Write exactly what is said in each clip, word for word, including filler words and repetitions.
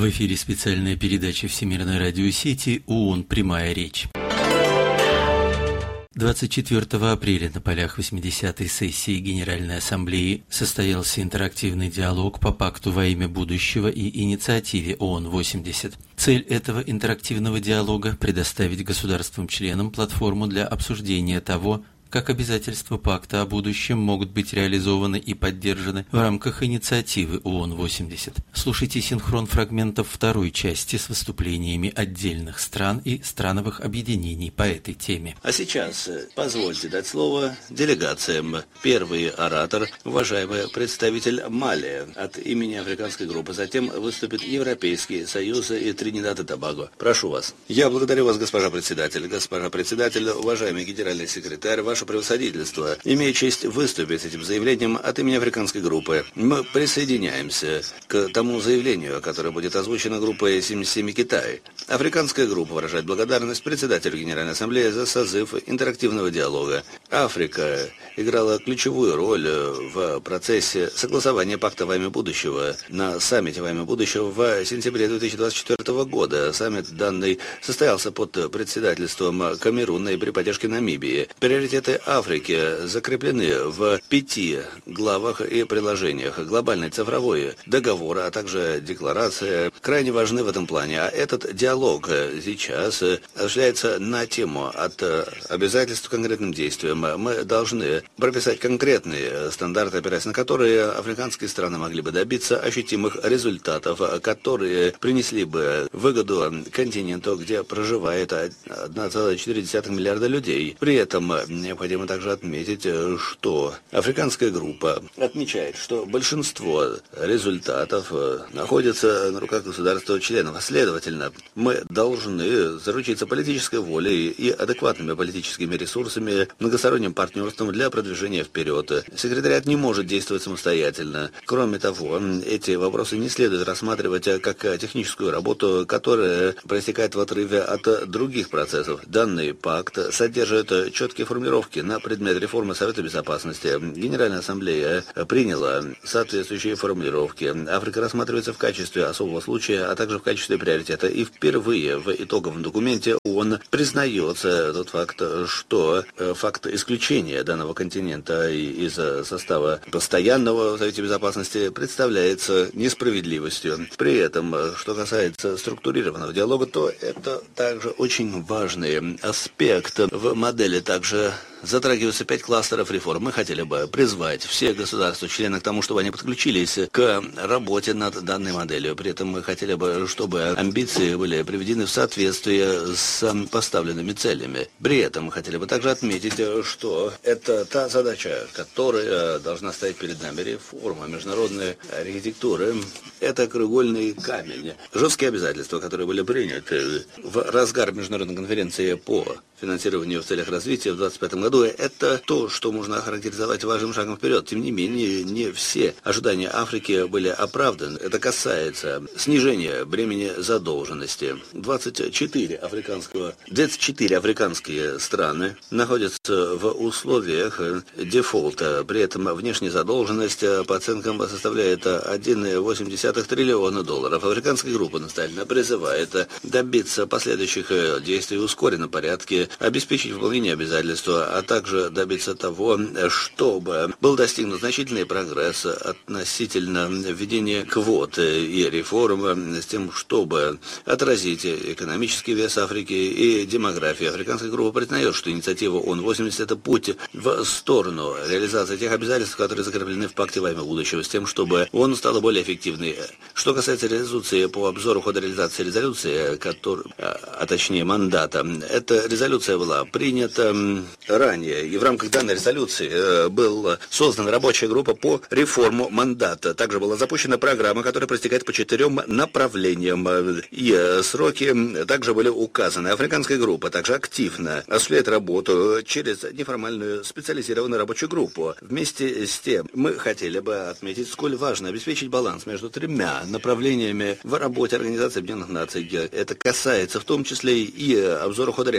В эфире специальная передача Всемирной радиосети ООН «Прямая речь». двадцать четвёртого апреля на полях восьмидесятой сессии Генеральной Ассамблеи состоялся интерактивный диалог по Пакту во имя будущего и инициативе ООН восемьдесят. Цель этого интерактивного диалога – предоставить государствам-членам платформу для обсуждения того, как обязательства Пакта о будущем могут быть реализованы и поддержаны в рамках инициативы ООН восемьдесят. Слушайте синхрон фрагментов второй части с выступлениями отдельных стран и страновых объединений по этой теме. А сейчас позвольте дать слово делегациям. Первый оратор, уважаемый представитель Мали от имени Африканской группы. Затем выступит Европейский Союз и Тринидад и Тобаго. Прошу вас. Я благодарю вас, госпожа председатель. Госпожа председатель, уважаемый генеральный секретарь, ваше превосходительство. Имею честь выступить с этим заявлением от имени Африканской группы. Мы присоединяемся к тому заявлению, которое будет озвучено группой семьдесят семь Китай. Африканская группа выражает благодарность председателю Генеральной Ассамблеи за созыв интерактивного диалога. Африка играла ключевую роль в процессе согласования Пакта во имя будущего на саммите во имя будущего в сентябре две тысячи двадцать четвёртого года. Саммит данный состоялся под председательством Камеруна и при поддержке Намибии. Приоритеты Африки закреплены в пяти главах и приложениях. Глобальный цифровой договор, а также декларация крайне важны в этом плане. А этот диалог сейчас осуществляется на тему от обязательств к конкретным действиям. Мы должны прописать конкретные стандарты, опираясь на которые африканские страны могли бы добиться ощутимых результатов, которые принесли бы выгоду континенту, где проживает одна целая четыре десятых миллиарда людей. При этом необходимо также отметить, что Африканская группа отмечает, что большинство результатов находится на руках государств-членов. Следовательно, мы должны заручиться политической волей и адекватными политическими ресурсами, многосторонним партнерством для продвижения вперед. Секретариат не может действовать самостоятельно. Кроме того, эти вопросы не следует рассматривать как техническую работу, которая проистекает в отрыве от других процессов. Данный пакт содержит четкие формулировки на предмет реформы Совета Безопасности. Генеральная Ассамблея приняла соответствующие формулировки. Африка рассматривается в качестве особого случая, а также в качестве приоритета. И впервые в итоговом документе ООН признается тот факт, что факт исключения данного континента из состава постоянного в Совете Безопасности представляется несправедливостью. При этом, что касается структурированного диалога, то это также очень важный аспект в модели. Также затрагиваются пять кластеров реформ. Мы хотели бы призвать все государства-члены к тому, чтобы они подключились к работе над данной моделью. При этом мы хотели бы, чтобы амбиции были приведены в соответствие с поставленными целями. При этом мы хотели бы также отметить, что это та задача, которая должна стоять перед нами. Реформа международной архитектуры – это краеугольный камень. Жесткие обязательства, которые были приняты в разгар международной конференции по финансированию в целях развития в двадцать пятом году, это то, что можно охарактеризовать важным шагом вперед. Тем не менее, не все ожидания Африки были оправданы. Это касается снижения бремени задолженности. двадцать четыре африканского, двадцать четыре африканские страны находятся в условиях дефолта. При этом внешняя задолженность по оценкам составляет один целых восемь десятых триллиона долларов. Африканская группа настоятельно призывает добиться последующих действий в ускоренном порядке, обеспечить выполнение обязательств, а также добиться того, чтобы был достигнут значительный прогресс относительно введения квот и реформ с тем, чтобы отразить экономический вес Африки и демографию. Африканская группа признает, что инициатива ООН восемьдесят это путь в сторону реализации тех обязательств, которые закреплены в Пакте во имя будущего, с тем, чтобы ООН стала более эффективной. Что касается резолюции по обзору хода реализации резолюции, который, а точнее мандата, эта резолюция была принята ранее, и в рамках данной резолюции была создана рабочая группа по реформу мандата. Также была запущена программа, которая протекает по четырем направлениям, и сроки также были указаны. Африканская группа также активно осуществляет работу через неформальную специализированную рабочую группу. Вместе с тем, мы хотели бы отметить, сколь важно обеспечить баланс между тремя направлениями в работе Организации Объединенных Наций. Это касается в том числе и обзора хода реализации мандата.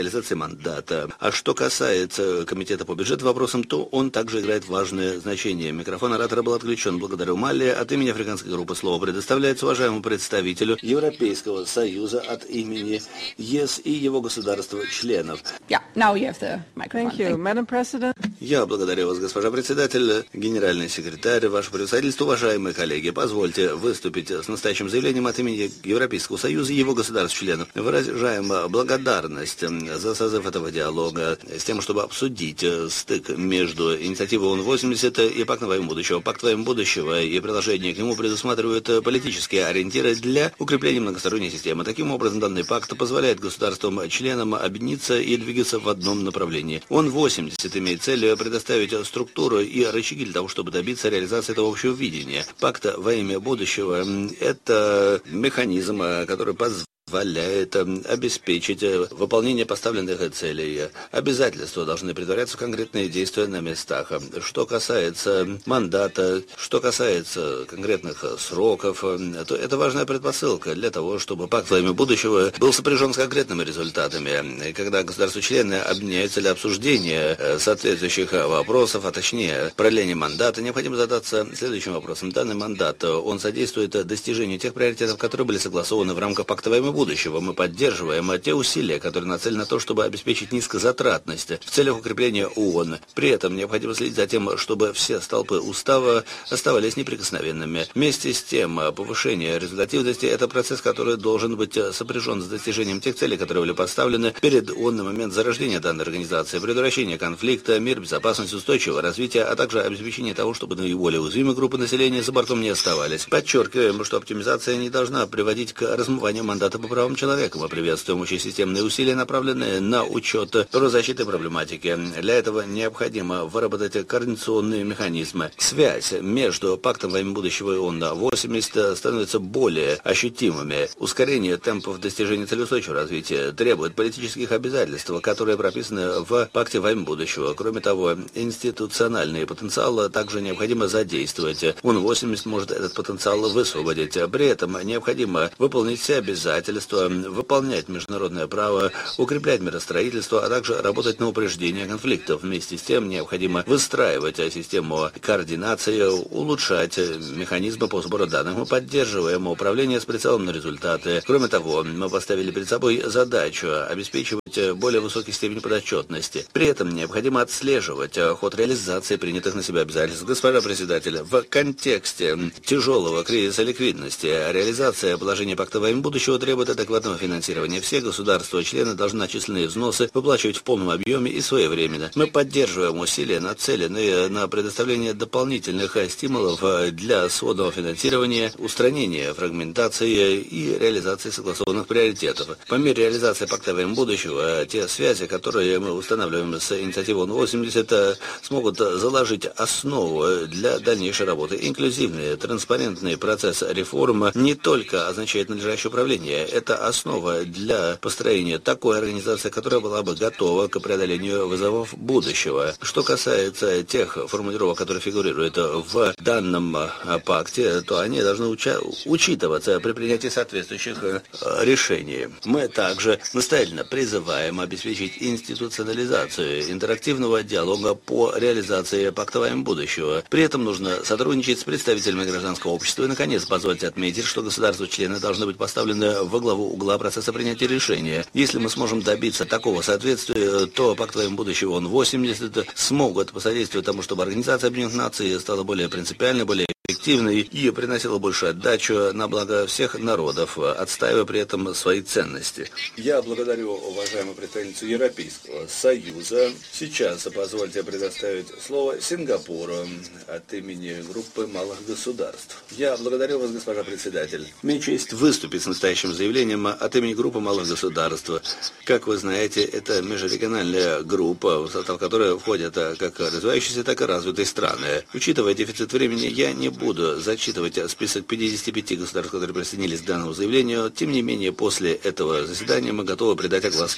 мандата. А что касается Комитета по бюджетным вопросам, то он также играет важное значение. Микрофон оратора был отключен. Благодарю Малли. От имени африканской группы слово предоставляется уважаемому представителю Европейского Союза от имени ЕС и его государств-членов. Yeah, now you have the microphone. Thank you, Madam President. Я благодарю вас, госпожа председатель, генеральный секретарь, ваше превосходительство, уважаемые коллеги. Позвольте выступить с настоящим заявлением от имени Европейского Союза и его государств-членов. Выражаем благодарность за созыв этого диалога с тем, чтобы обсудить стык между инициативой ООН восемьдесят и Пактом во имя будущего. Пакт во имя будущего и приложение к нему предусматривают политические ориентиры для укрепления многосторонней системы. Таким образом, данный пакт позволяет государствам-членам объединиться и двигаться в одном направлении. ООН восемьдесят имеет цель предоставить структуру и рычаги для того, чтобы добиться реализации этого общего видения. Пакт во имя будущего – это механизм, который позволяет позволяет обеспечить выполнение поставленных целей. Обязательства должны претворяться в конкретные действия на местах. Что касается мандата, что касается конкретных сроков, то это важная предпосылка для того, чтобы пакт во имя будущего был сопряжен с конкретными результатами. Когда государства-члены объединяются для обсуждения соответствующих вопросов, а точнее продления мандата, необходимо задаться следующим вопросом. Данный мандат, он содействует достижению тех приоритетов, которые были согласованы в рамках пакта во имя будущего. Мы поддерживаем те усилия, которые нацелены на то, чтобы обеспечить низкозатратность в целях укрепления ООН. При этом необходимо следить за тем, чтобы все столпы устава оставались неприкосновенными. Вместе с тем, повышение результативности – это процесс, который должен быть сопряжен с достижением тех целей, которые были поставлены перед ООН на момент зарождения данной организации. Предотвращение конфликта, мир, безопасность, устойчивое развитие, а также обеспечение того, чтобы наиболее уязвимые группы населения за бортом не оставались. Подчеркиваем, что оптимизация не должна приводить к размыванию мандата по правам человека. Мы приветствуем общесистемные усилия, направленные на учет правозащиты проблематики. Для этого необходимо выработать координационные механизмы. Связь между Пактом во имя будущего и ООН восемьдесят становится более ощутимыми. Ускорение темпов достижения целей устойчивого развития требует политических обязательств, которые прописаны в Пакте во имя будущего. Кроме того, институциональный потенциал также необходимо задействовать. ООН восемьдесят может этот потенциал высвободить. При этом необходимо выполнить все обязательства, выполнять международное право, укреплять миростроительство, а также работать на упреждение конфликтов. Вместе с тем необходимо выстраивать систему координации, улучшать механизмы по сбору данных. Мы поддерживаем управление с прицелом на результаты. Кроме того, мы поставили перед собой задачу обеспечивать более высокий степень подотчетности. При этом необходимо отслеживать ход реализации принятых на себя обязательств. Госпожа председатель, в контексте тяжелого кризиса ликвидности реализация положения Пакта во имя будущего требует адекватного финансирования. Все государства-члены должны начисленные взносы выплачивать в полном объеме и своевременно. Мы поддерживаем усилия, нацеленные на предоставление дополнительных стимулов для сводного финансирования, устранения фрагментации и реализации согласованных приоритетов. По мере реализации Пакта во имя будущего, те связи, которые мы устанавливаем с инициативой ООН восемьдесят, смогут заложить основу для дальнейшей работы. Инклюзивный, транспарентный процесс реформ не только означает надлежащее управление, это основа для построения такой организации, которая была бы готова к преодолению вызовов будущего. Что касается тех формулировок, которые фигурируют в данном пакте, то они должны уча- учитываться при принятии соответствующих решений. Мы также настоятельно призываем обеспечить институционализацию интерактивного диалога по реализации Пакта во имя будущего. При этом нужно сотрудничать с представителями гражданского общества. И, наконец, позвольте отметить, что государства-члены должны быть поставлены во главу угла процесса принятия решения. Если мы сможем добиться такого соответствия, то Пакт во имя будущего ООН восемьдесят смогут посодействовать тому, чтобы Организация Объединенных Наций стала более принципиальной, более эффективной и приносила большую отдачу на благо всех народов, отстаивая при этом свои ценности. Я благодарю уважаемую представительницу Европейского Союза. Сейчас позвольте предоставить слово Сингапуру от имени группы малых государств. Я благодарю вас, госпожа председатель. Мне честь выступить с настоящим заявлением от имени группы малых государств. Как вы знаете, это межрегиональная группа, в состав которой входят как развивающиеся, так и развитые страны. Учитывая дефицит времени, я не буду зачитывать список пятидесяти пяти государств, которые присоединились к данному заявлению. Тем не менее, после этого заседания мы готовы придать огласке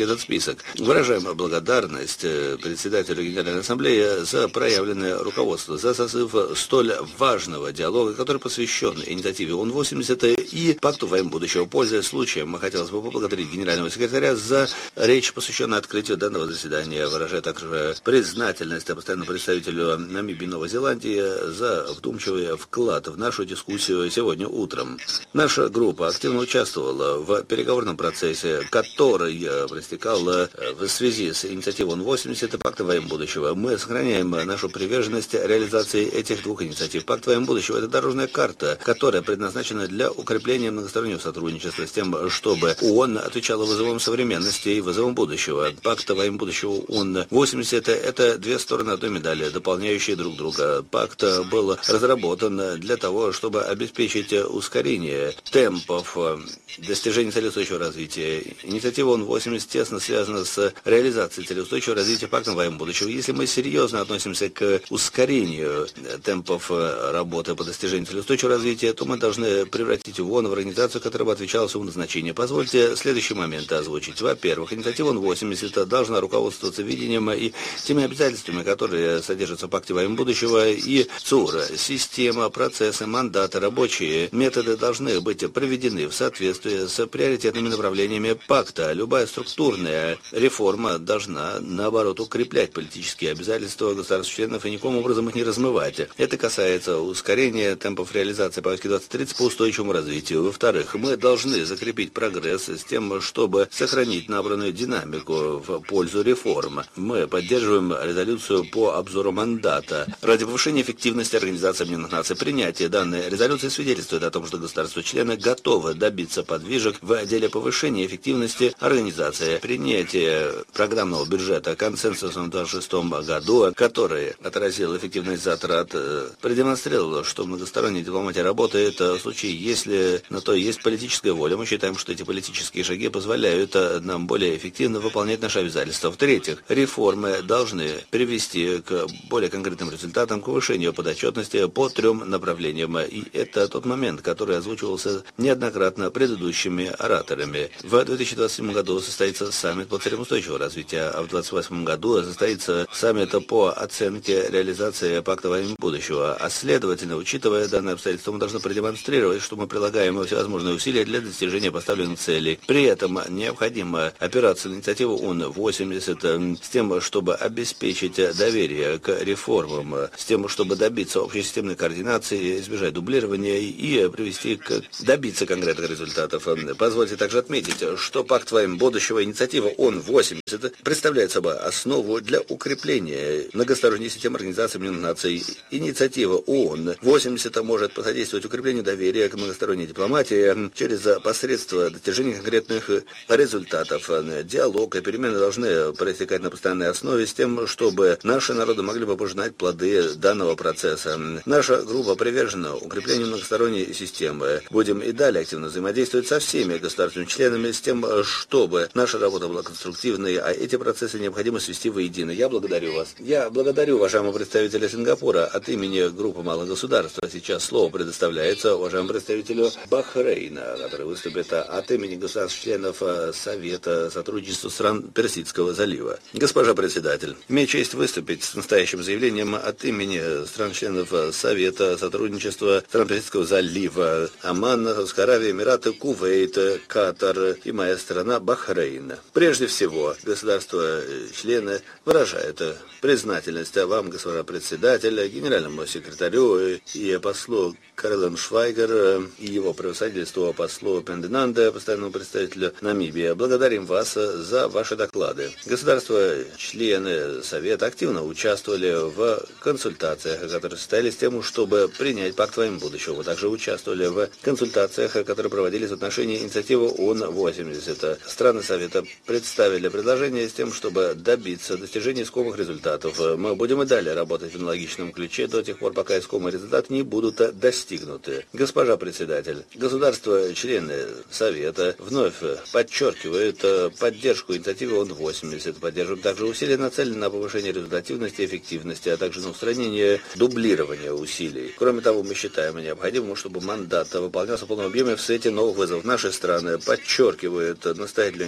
этот список. Выражаем благодарность председателю Генеральной Ассамблеи за проявленное руководство, за созыв столь важного диалога, который посвящен инициативе ООН восемьдесят и Пакту во имя будущего. Пользуясь случаем, хотелось бы поблагодарить генерального секретаря за речь, посвященную открытию данного заседания. Выражаю также признательность постоянному представителю Намибии и Новой Зеландии за вдумчивый вклад в нашу дискуссию сегодня утром. Наша группа активно участвовала в переговорном процессе, который проистекал в связи с инициативой ООН восемьдесят и Пакта во имя будущего. Мы сохраняем нашу приверженность реализации этих двух инициатив. Пакт во имя будущего – это дорожная карта, которая предназначена для укрепления многостороннего сотрудничества с тем, чтобы ООН отвечала вызовам современности и вызовам будущего. Пакт во имя будущего ООН восемьдесят – это две стороны одной медали, дополняющие друг друга. Пакт был разработан для того, чтобы обеспечить ускорение темпов достижения цели устойчивого развития. Инициатива ООН восемьдесят тесно связана с реализацией цели устойчивого развития Пактом во имя будущего. Если мы серьезно относимся к ускорению темпов работы по достижению цели устойчивого развития, то мы должны превратить ООН в организацию, которая бы отвечала своему назначению. Позвольте следующие моменты озвучить. Во-первых, инициатива ООН восемьдесят должна руководствоваться видением и теми обязательствами, которые содержатся в Пакте во имя будущего и ЦУР. Система, процессы, мандаты, рабочие методы должны быть приведены в соответствии с приоритетными направлениями Пакта. Любая структурная реформа должна, наоборот, укреплять политические обязательства государств-членов и никаким образом их не размывать. Это касается ускорения темпов реализации повестки двадцать тридцать по устойчивому развитию. Во-вторых, мы должны закрепить прогресс с тем, чтобы сохранить набранную динамику в пользу реформ. Мы поддерживаем резолюцию по обзору мандата ради повышения эффективности Организации Объединенных Наций. Принятие данной резолюции свидетельствует о том, что государства-члены готовы добиться подвижек в деле повышения эффективности организации. Принятие программного бюджета консенсусом в две тысячи двадцать шестом году, который отразил эффективность затрат, продемонстрировало, что многосторонняя дипломатия работает в случае, если на то есть политическая воля. Мы считаем, что эти политические шаги позволяют нам более эффективно выполнять наши обязательства. В-третьих, реформы должны привести к более конкретным результатам, к повышению подотчетности по трем направлениям. И это тот момент, который озвучивался неоднократно предыдущими ораторами. В две тысячи двадцать седьмом году состоится саммит по целям устойчивого развития, а в две тысячи двадцать восьмом году состоится саммит по оценке реализации Пакта во имя будущего. А следовательно, учитывая данное обстоятельство, мы должны продемонстрировать, что мы прилагаем всевозможные усилия для достижения поставленных целей. При этом необходимо опираться на инициативу ООН восемьдесят с тем, чтобы обеспечить доверие к реформам, с тем, чтобы добиться общесистемной координации, избежать дублирования и привести к добиться конкретных результатов. Позвольте также отметить, что Пакт во имя будущего, инициатива ООН восемьдесят, представляет собой основу для укрепления многосторонней системы Организации Объединенных Наций. Инициатива ООН восемьдесят может посодействовать укреплению доверия к многосторонней дипломатии через посредство достижения конкретных результатов. Диалог и перемены должны проистекать на постоянной основе с тем, чтобы наши народы могли бы пожинать плоды данного процесса. Наша группа привержена укреплению многосторонней системы. Будем и далее активно взаимодействовать со всеми государственными членами с тем, чтобы наша работа была конструктивной, а эти процессы необходимо свести воедино. Я благодарю вас. Я благодарю уважаемого представителя Сингапура от имени группы малых государств. Сейчас слово предоставляется уважаемому представителю Бахрейна, который выступит от имени государств-членов Совета сотрудничества стран Персидского залива. Госпожа председатель, имею честь выступить с настоящим заявлением от имени стран-членов Совета сотрудничества стран Персидского залива: Оман, Саудовская Аравия, Эмираты, Кувейт, Катар и моя страна Бахрейн. Прежде всего, государства-члены выражают признательность вам, госпожа председатель, генеральному секретарю и послу Карлен Швайгер и его превосходительству послу Пенденанде, постоянному представителю Намибии. Благодарим вас за ваши доклады. Государства-члены Совета активно участвовали в консультациях, которые состоялись с тем, чтобы принять Пакт во имя будущего. Также участвовали в консультациях, которые проводились в отношении инициативы ООН восемьдесят. Страны Совета представили предложение с тем, чтобы добиться достижения искомых результатов. Мы будем и далее работать в аналогичном ключе до тех пор, пока искомые результаты не будут достигнуты. Госпожа председатель, государства-члены Совета вновь подчеркивают поддержку инициативы ООН восемьдесят, поддерживают также усилия, нацеленные на повышение результативности и эффективности, а также на устранение дублирования усилий. Кроме того, мы считаем необходимым, чтобы мандат выполнялся в полном объеме в свете новых вызовов. Наши страны подчеркивают настоятельную необходимость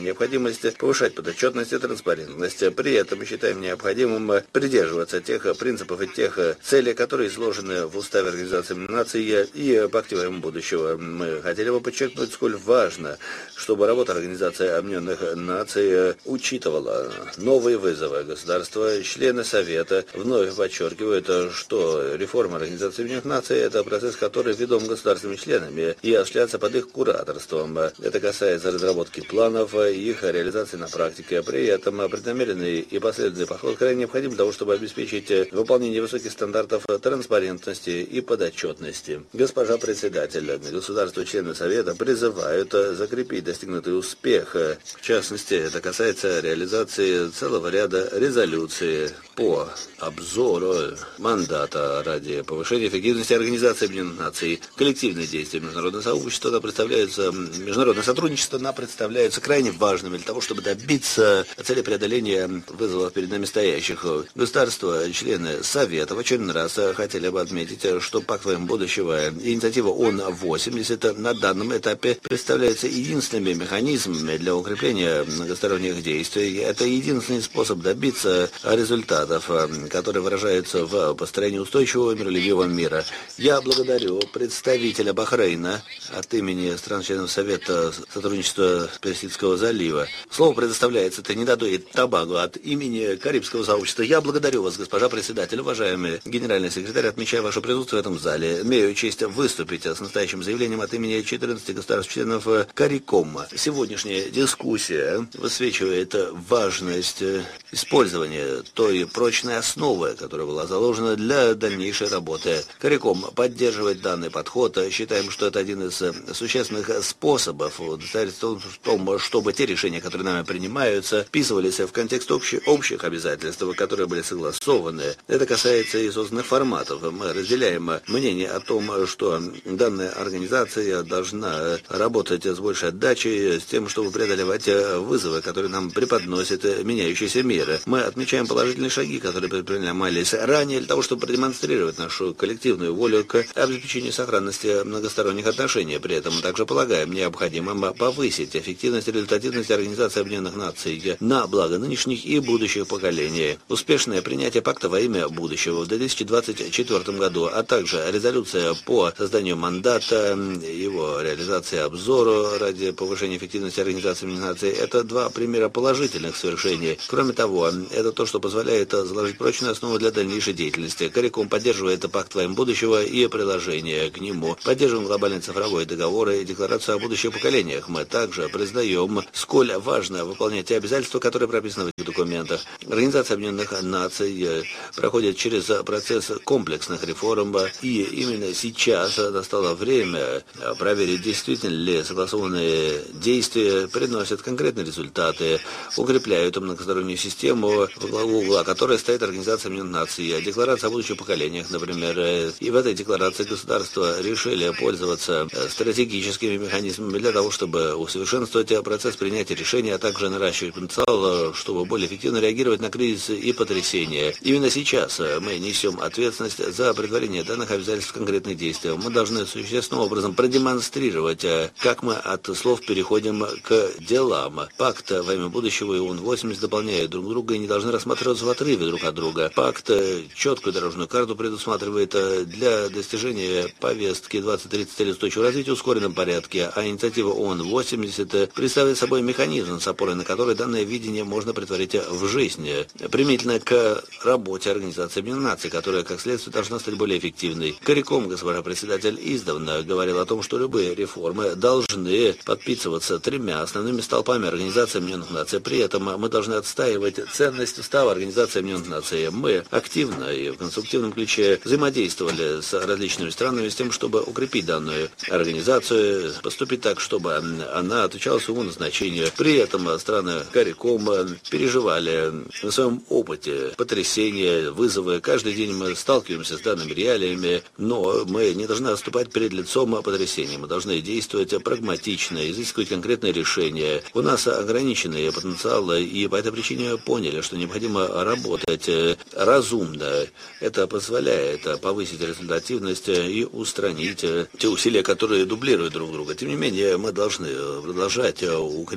независимость, повышать подотчетность и транспарентность. При этом считаем необходимым придерживаться тех принципов и тех целей, которые изложены в Уставе Организации Объединенных Наций и Пакте во имя будущего. Мы хотели бы подчеркнуть, сколь важно, чтобы работа Организации Объединенных Наций учитывала новые вызовы государства. Члены Совета вновь подчеркивают, что реформа Организации Объединенных Наций – это процесс, который ведом государственными членами и осуществляется под их кураторством. Это касается разработки планов и их реализации на практике. При этом преднамеренный и последовательный подход крайне необходим для того, чтобы обеспечить выполнение высоких стандартов транспарентности и подотчетности. Госпожа председатель, государства-члены Совета призывают закрепить достигнутый успех. В частности, это касается реализации целого ряда резолюций по обзору мандата ради повышения эффективности Организации Объединенных Наций. Коллективные действия международного сообщества на представляются, международное сотрудничество на представляются крайне важными для того, чтобы добиться цели преодоления вызовов перед нами стоящих. Государства, члены Совета в очередной раз хотели бы отметить, что Пакт во имя будущего и инициатива ООН восемьдесят на данном этапе представляются единственными механизмами для укрепления многосторонних действий. Это единственный способ добиться результатов, которые выражаются в построении устойчивого миролюбивого мира. Я благодарю представителя Бахрейна от имени стран-членов Совета сотрудничества Персидского залива. Слово предоставляется Тринидаду и Тобаго от имени Карибского сообщества. Я благодарю вас, госпожа председатель, уважаемый генеральный секретарь, отмечаю ваше присутствие в этом зале. Имею честь выступить с настоящим заявлением от имени четырнадцати государств-членов Карикома. Сегодняшняя дискуссия высвечивает важность использования той прочной основы, которая была заложена для дальнейшей работы. Кариком поддерживает данный подход. Считаем, что это один из существенных способов удостовериться в том, чтобы те решения, которые нами принимаются, вписывались в контекст общих, общих обязательств, которые были согласованы. Это касается и созданных форматов. Мы разделяем мнение о том, что данная организация должна работать с большей отдачей, с тем, чтобы преодолевать вызовы, которые нам преподносит меняющийся мир. Мы отмечаем положительные шаги, которые предпринимались ранее для того, чтобы продемонстрировать нашу коллективную волю к обеспечению сохранности многосторонних отношений. При этом мы также полагаем необходимым повысить эффективность и результативность Организации Объединенных Наций на благо нынешних и будущих поколений. Успешное принятие Пакта во имя будущего в две тысячи двадцать четвёртом году, а также резолюция по созданию мандата, его реализации обзору ради повышения эффективности Организации Объединенных Наций – это два примера положительных свершений. Кроме того, это то, что позволяет заложить прочную основу для дальнейшей деятельности. Кариком поддерживает Пакт во имя будущего и приложение к нему. Поддерживаем глобальный цифровой договор и декларацию о будущих поколениях. Мы также признаем, сколь важно выполнять те обязательства, которые прописаны в этих документах. Организация Объединенных Наций проходит через процесс комплексных реформ, и именно сейчас настало время проверить, действительно ли согласованные действия приносят конкретные результаты, укрепляют многостороннюю систему, во главу угла которой стоит Организация Объединенных Наций. Декларация о будущих поколениях, например, и в этой декларации государства решили пользоваться стратегическими механизмами для того, чтобы усовершенствовать процесс принятия решений, а также наращивать потенциал, чтобы более эффективно реагировать на кризисы и потрясения. Именно сейчас мы несем ответственность за претворение данных обязательств в конкретные действия. Мы должны существенным образом продемонстрировать, как мы от слов переходим к делам. Пакт во имя будущего и ООН восемьдесят дополняют друг друга и не должны рассматриваться в отрыве друг от друга. Пакт четкую дорожную карту предусматривает для достижения повестки двадцать тридцать целей устойчивого развития в ускоренном порядке, а инициатива ООН восемьдесят представляет собой механизм, с опорой на который данное видение можно претворить в жизнь, применительно к работе Организации Объединенных Наций, которая, как следствие, должна стать более эффективной. Кариком, госпожа председатель, издавна говорил о том, что любые реформы должны подписываться тремя основными столпами Организации Объединенных Наций. При этом мы должны отстаивать ценность устава Организации Объединенных Наций. Мы активно и в конструктивном ключе взаимодействовали с различными странами с тем, чтобы укрепить данную организацию, поступить так, чтобы она отвечала своему назначению. При этом страны Кариком переживали на своем опыте потрясения, вызовы. Каждый день мы сталкиваемся с данными реалиями, но мы не должны отступать перед лицом потрясений. Мы должны действовать прагматично, изыскивать конкретные решения. У нас ограниченный потенциал, и по этой причине поняли, что необходимо работать разумно. Это позволяет повысить результативность и устранить те усилия, которые дублируют друг друга. Тем не менее, мы должны продолжать укреплять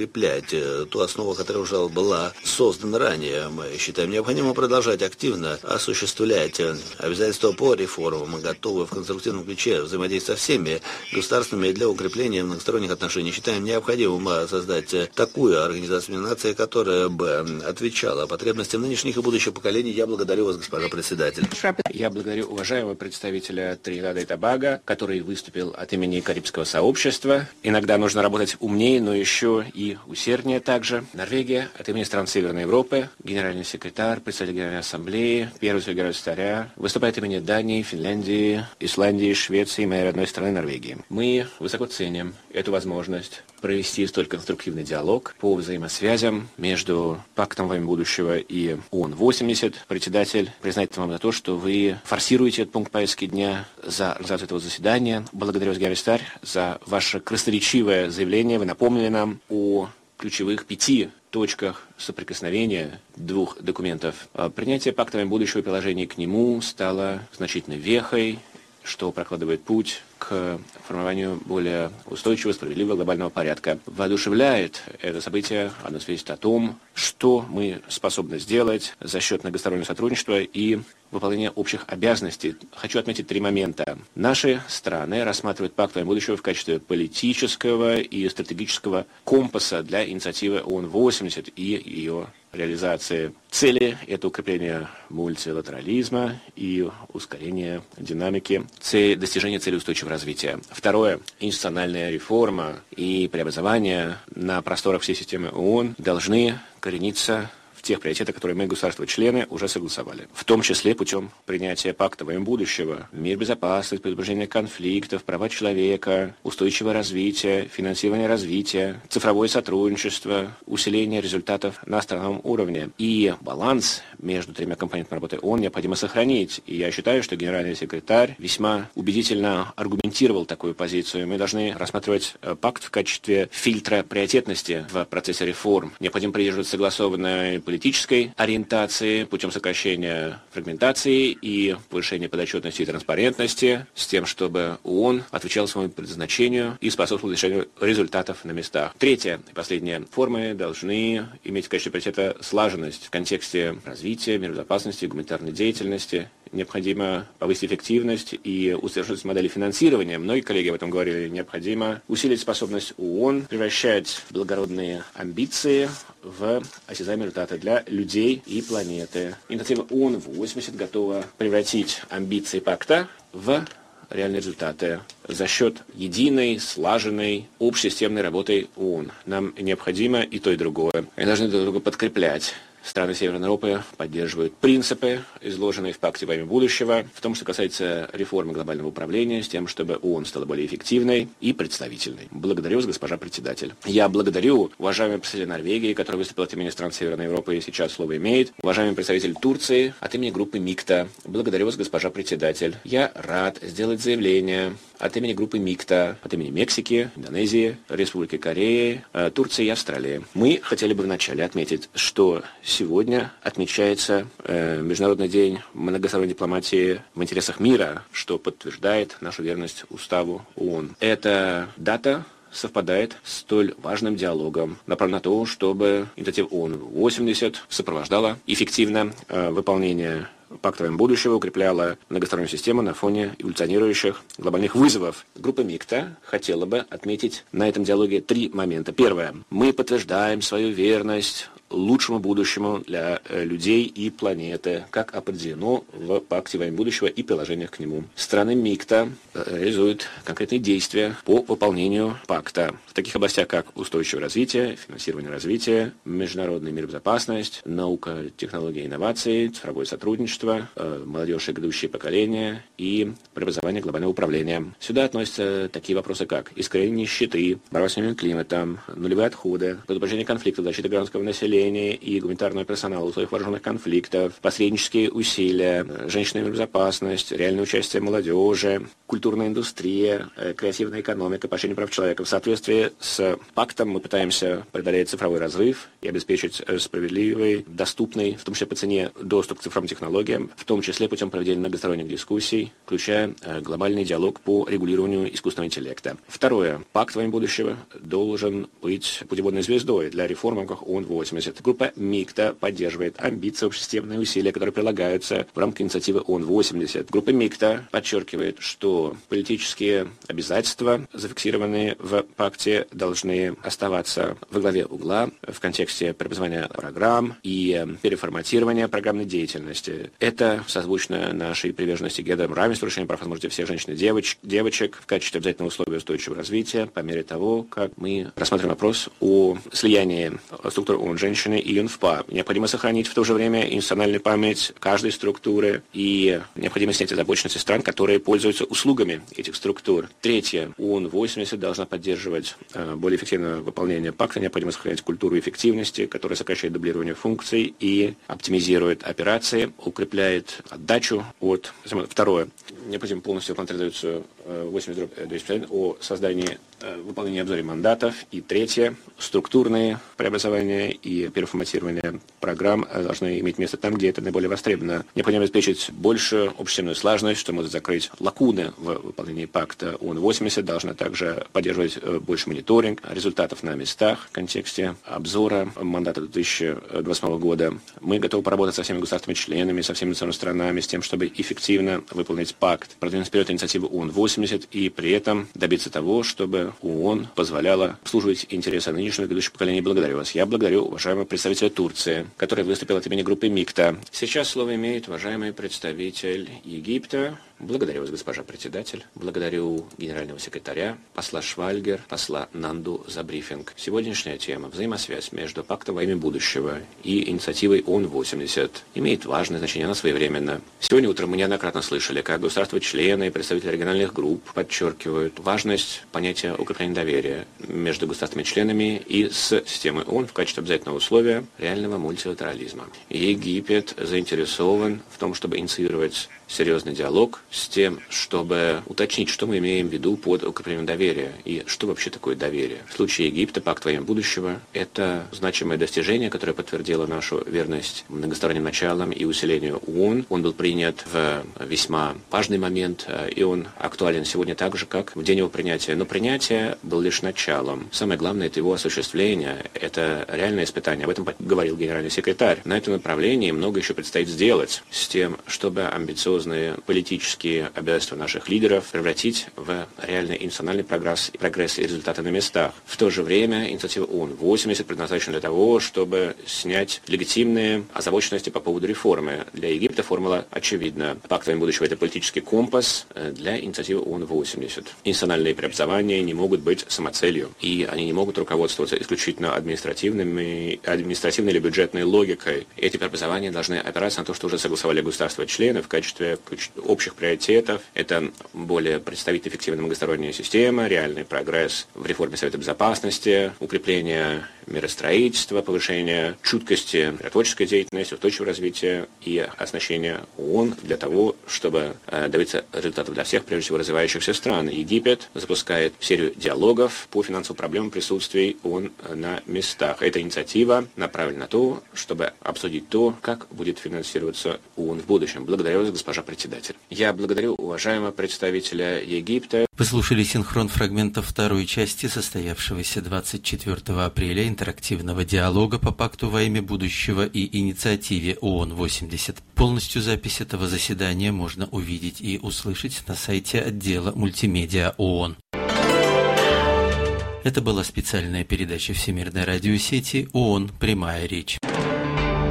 укреплять ту основу, которая уже была создана ранее. Мы считаем необходимо продолжать активно осуществлять обязательства по реформам. Мы готовы в конструктивном ключе взаимодействовать со всеми государствами для укрепления многосторонних отношений. Считаем необходимым создать такую организацию нации, которая бы отвечала потребностям нынешних и будущих поколений. Я благодарю вас, госпожа председатель. Я благодарю уважаемого представителя Тринидада и Тобаго, который выступил от имени Карибского сообщества. Иногда нужно работать умнее, но еще и усерднее также. Норвегия от имени стран Северной Европы, генеральный секретарь, председатель Генеральной Ассамблеи, первый секретарь секретаря, выступает от имени Дании, Финляндии, Исландии, Швеции и моей родной страны Норвегии. Мы высоко ценим эту возможность провести столь конструктивный диалог по взаимосвязям между Пактом во имя будущего и ООН восемьдесят. Председатель признает вам за то, что вы форсируете этот пункт повестки дня за организацию этого заседания. Благодарю вас, Гявистарь, за ваше красноречивое заявление. Вы напомнили нам о ключевых пяти точках соприкосновения двух документов. Принятие Пакта во имя будущего и приложение к нему стало значительной вехой, что прокладывает путь к формированию более устойчивого, справедливого глобального порядка. Воодушевляет это событие, оно свидетельствует о том, что мы способны сделать за счет многостороннего сотрудничества и выполнения общих обязанностей. Хочу отметить три момента. Наши страны рассматривают Пакт во имя будущего в качестве политического и стратегического компаса для инициативы ООН восемьдесят и ее реализации. Цели – это укрепление мультилатерализма и ускорение динамики, цель, достижение цели устойчивого развития. Второе – институциональная реформа и преобразование на просторах всей системы ООН должны корениться в тех приоритетах, которые мы, государства-члены, уже согласовали. В том числе путем принятия Пакта во имя будущего. Мир, безопасность, предотвращение конфликтов, права человека, устойчивое развитие, финансирование развития, цифровое сотрудничество, усиление результатов на страновом уровне. И баланс между тремя компонентами работы ООН необходимо сохранить. И я считаю, что генеральный секретарь весьма убедительно аргументировал такую позицию. Мы должны рассматривать Пакт в качестве фильтра приоритетности в процессе реформ. Необходимо придерживаться согласованной политической ориентации путем сокращения фрагментации и повышения подотчетности и транспарентности с тем, чтобы ООН отвечал своему предназначению и способствовал решению результатов на местах. Третье и последнее. Формы должны иметь в качестве приоритета слаженность в контексте развития, мира, безопасности, гуманитарной деятельности. Необходимо повысить эффективность и усовершенствовать модели финансирования. Многие коллеги об этом говорили. Необходимо усилить способность ООН превращать благородные амбиции в осязаемые результаты для людей и планеты. Инициатива ООН восемьдесят готова превратить амбиции Пакта в реальные результаты за счет единой, слаженной, общесистемной работы ООН. Нам необходимо и то, и другое. Мы должны друг друга подкреплять. Страны Северной Европы поддерживают принципы, изложенные в Пакте во имя будущего, в том, что касается реформы глобального управления, с тем, чтобы ООН стала более эффективной и представительной. Благодарю вас, госпожа председатель. Я благодарю уважаемого представителя Норвегии, который выступил от имени стран Северной Европы и сейчас слово имеет, уважаемый представитель Турции от имени группы МИКТА. Благодарю вас, госпожа председатель. Я рад сделать заявление от имени группы МИКТА, от имени Мексики, Индонезии, Республики Кореи, Турции и Австралии. Мы хотели бы вначале отметить, что сегодня отмечается э, Международный день многосторонней дипломатии в интересах мира, что подтверждает нашу верность Уставу ООН. Эта дата совпадает с столь важным диалогом, направленным на то, чтобы инициатива ООН восемьдесят сопровождала эффективно э, выполнение Пакта во имя будущего, укрепляла многостороннюю систему на фоне эволюционирующих глобальных вызовов. Группа МИКТА хотела бы отметить на этом диалоге три момента. Первое. Мы подтверждаем свою верность лучшему будущему для э, людей и планеты, как определено в Пакте во имя будущего и приложениях к нему. Страны МИКТА э, реализуют конкретные действия по выполнению Пакта в таких областях, как устойчивое развитие, финансирование развития, международный мир и безопасность, наука, технологии и инновации, цифровое сотрудничество, э, молодежь и грядущее поколение и преобразование глобального управления. Сюда относятся такие вопросы, как искоренение нищеты, борьба с климатом, нулевые отходы, предотвращение конфликтов, защита гражданского населения, населения и гуманитарного персонала в условиях вооруженных конфликтов, посреднические усилия, женщинная безопасность, реальное участие молодежи, культурная индустрия, креативная экономика, поощрение прав человека. В соответствии с пактом мы пытаемся преодолеть цифровой разрыв и обеспечить справедливый, доступный, в том числе по цене, доступ к цифровым технологиям, в том числе путем проведения многосторонних дискуссий, включая глобальный диалог по регулированию искусственного интеллекта. Второе. Пакт «Во имя будущего» должен быть путеводной звездой для реформ в рамках ООН восемьдесят. Группа МИКТА поддерживает амбиции, общесистемные усилия, которые прилагаются в рамках инициативы ООН восемьдесят. Группа МИКТА подчеркивает, что политические обязательства, зафиксированные в пакте, должны оставаться во главе угла в контексте преобразования программ и переформатирования программной деятельности. Это созвучно нашей приверженности гендерному равенству, решению прав и возможностей всех женщин и девоч, девочек в качестве обязательного условия устойчивого развития по мере того, как мы рассматриваем вопрос о слиянии структур ООН женщины и ЮНФПА. Необходимо сохранить в то же время институциональную память каждой структуры и необходимо снять озабоченности стран, которые пользуются услугами этих структур. Третье. ООН восемьдесят должна поддерживать э, более эффективное выполнение пакта. Необходимо сохранять культуру эффективности, которая сокращает дублирование функций и оптимизирует операции, укрепляет отдачу от... Второе. Необходимо полностью выполнять резолюцию восемьдесят двести пятьдесят о создании выполнения и обзоре мандатов. И третье. Структурные преобразования и переформатирование программ должны иметь место там, где это наиболее востребовано. Необходимо обеспечить большую общесистемную слаженность, что может закрыть лакуны в выполнении пакта. ООН восемьдесят должна также поддерживать больше мониторинг результатов на местах в контексте обзора мандата две тысячи двадцать восьмого года. Мы готовы поработать со всеми государствами-членами, со всеми национальными странами, с тем, чтобы эффективно выполнить пакт, продвинуть вперед инициативу ООН восемьдесят и при этом добиться того, чтобы ООН позволяла обслуживать интересы нынешнего и грядущего поколения. Благодарю вас. Я благодарю уважаемого представителя Турции, который выступил от имени группы МИКТА. Сейчас слово имеет уважаемый представитель Египта. Благодарю вас, госпожа председатель. Благодарю генерального секретаря, посла Швальгер, посла Нанду за брифинг. Сегодняшняя тема – взаимосвязь между пактом во имя будущего и инициативой ООН восемьдесят имеет важное значение, она своевременна. Сегодня утром мы неоднократно слышали, как государства-члены и представители региональных групп подчеркивают важность понятия укрепления доверия между государствами-членами и с системой ООН в качестве обязательного условия реального мультилатерализма. Египет заинтересован в том, чтобы инициировать серьезный диалог с тем, чтобы уточнить, что мы имеем в виду под укреплением доверия и что вообще такое доверие. В случае Египта пакт во имя будущего – это значимое достижение, которое подтвердило нашу верность многосторонним началам и усилению ООН. Он был принят в весьма важный момент, и он актуален сегодня так же, как в день его принятия. Но принятие было лишь началом. Самое главное – это его осуществление, это реальное испытание. Об этом говорил генеральный секретарь. На этом направлении много еще предстоит сделать с тем, чтобы амбициозно политические обязательства наших лидеров превратить в реальный институциональный прогресс, прогресс и результаты на местах. В то же время инициатива ООН восемьдесят предназначена для того, чтобы снять легитимные озабоченности по поводу реформы. Для Египта формула очевидна. Пакт во имя будущего – это политический компас для инициативы ООН восемьдесят. Институциональные преобразования не могут быть самоцелью, и они не могут руководствоваться исключительно административными, административной или бюджетной логикой. Эти преобразования должны опираться на то, что уже согласовали государства-члены в качестве общих приоритетов. Это более представительная эффективная многосторонняя система, реальный прогресс в реформе Совета Безопасности, укрепление миростроительства, повышение чуткости, миротворческой деятельности, устойчивого развития и оснащения ООН для того, чтобы э, добиться результатов для всех, прежде всего развивающихся стран. Египет запускает серию диалогов по финансовым проблемам присутствия ООН на местах. Эта инициатива направлена на то, чтобы обсудить то, как будет финансироваться ООН в будущем. Благодарю вас, госпожа председатель. Я благодарю уважаемого представителя Египта. Вы слушали синхрон фрагментов второй части состоявшегося двадцать четвёртого апреля интерактивного диалога по пакту во имя будущего и инициативе ООН восемьдесят. Полностью запись этого заседания можно увидеть и услышать на сайте отдела мультимедиа ООН. Это была специальная передача Всемирной радиосети ООН «Прямая речь».